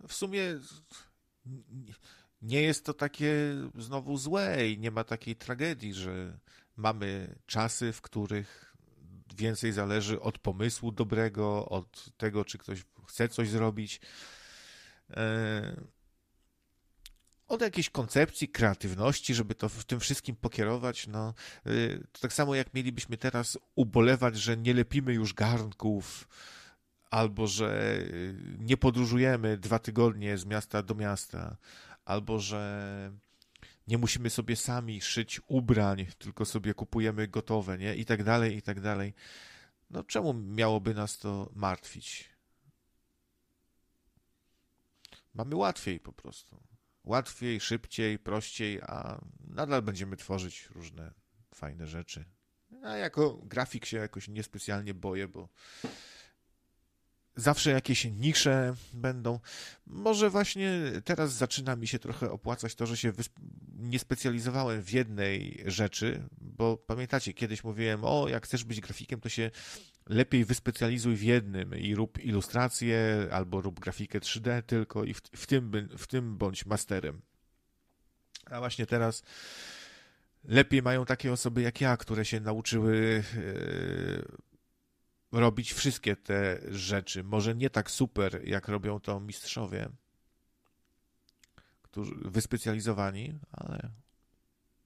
w sumie nie jest to takie znowu złe i nie ma takiej tragedii, że mamy czasy, w których więcej zależy od pomysłu dobrego, od tego, czy ktoś chce coś zrobić, od jakiejś koncepcji, kreatywności, żeby to w tym wszystkim pokierować. No, to tak samo jak mielibyśmy teraz ubolewać, że nie lepimy już garnków, albo że nie podróżujemy 2 tygodnie z miasta do miasta, albo że nie musimy sobie sami szyć ubrań, tylko sobie kupujemy gotowe, nie? I tak dalej, i tak dalej. No czemu miałoby nas to martwić? Mamy łatwiej po prostu. Łatwiej, szybciej, prościej, a nadal będziemy tworzyć różne fajne rzeczy. A jako grafik się jakoś niespecjalnie boję, bo zawsze jakieś nisze będą. Może właśnie teraz zaczyna mi się trochę opłacać to, że się nie specjalizowałem w jednej rzeczy, bo pamiętacie, kiedyś mówiłem, o, jak chcesz być grafikiem, to się lepiej wyspecjalizuj w jednym i rób ilustrację, albo rób grafikę 3D tylko i w tym bądź masterem. A właśnie teraz lepiej mają takie osoby jak ja, które się nauczyły robić wszystkie te rzeczy. Może nie tak super, jak robią to mistrzowie, którzy wyspecjalizowani, ale